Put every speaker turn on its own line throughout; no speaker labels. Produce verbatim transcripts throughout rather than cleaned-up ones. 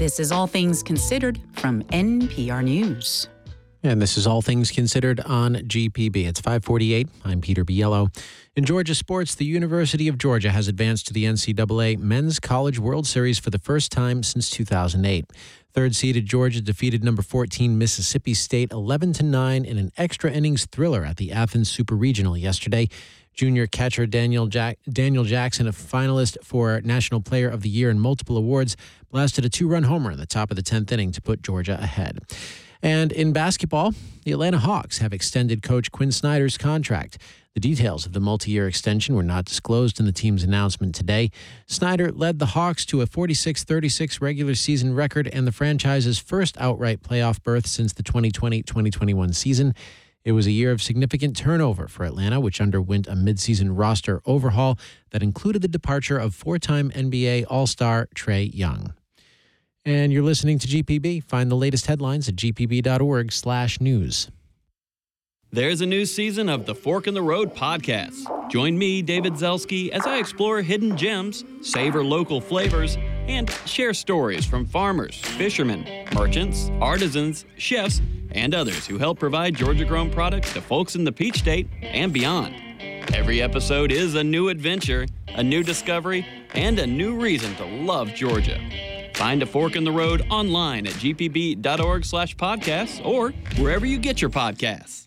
This is All Things Considered from N P R News.
And this is All Things Considered on G P B. It's five forty-eight. I'm Peter Biello. In Georgia sports, the University of Georgia has advanced to the N C double A Men's College World Series for the first time since two thousand eight. Third-seeded Georgia defeated number fourteen Mississippi State eleven to nine in an extra innings thriller at the Athens Super Regional yesterday. Junior catcher Daniel Jack- Daniel Jackson, a finalist for National Player of the Year and multiple awards, blasted a two-run homer in the top of the tenth inning to put Georgia ahead. And in basketball, the Atlanta Hawks have extended coach Quinn Snyder's contract. The details of the multi-year extension were not disclosed in the team's announcement today. Snyder led the Hawks to a forty-six thirty-six regular season record and the franchise's first outright playoff berth since the twenty twenty twenty twenty-one season. It was a year of significant turnover for Atlanta, which underwent a midseason roster overhaul that included the departure of four-time N B A All-Star Trae Young. And you're listening to G P B. Find the latest headlines at g p b dot org slash news.
There's a new season of the Fork in the Road podcast. Join me, David Zelski, as I explore hidden gems, savor local flavors, and share stories from farmers, fishermen, merchants, artisans, chefs, and others who help provide Georgia-grown products to folks in the Peach State and beyond. Every episode is a new adventure, a new discovery, and a new reason to love Georgia. Find a Fork in the Road online at g p b dot org slash podcasts or wherever you get your podcasts.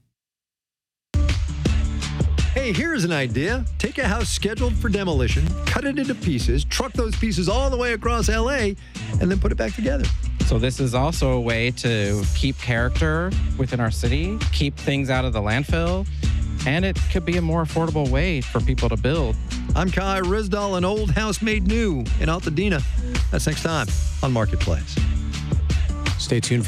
Hey, here's an idea. Take a house scheduled for demolition, cut it into pieces, truck those pieces all the way across L A, and then put it back together.
So this is also a way to keep character within our city, keep things out of the landfill, and it could be a more affordable way for people to build.
I'm Kai Rizdal, an old house made new in Altadena. That's next time on Marketplace.
Stay tuned for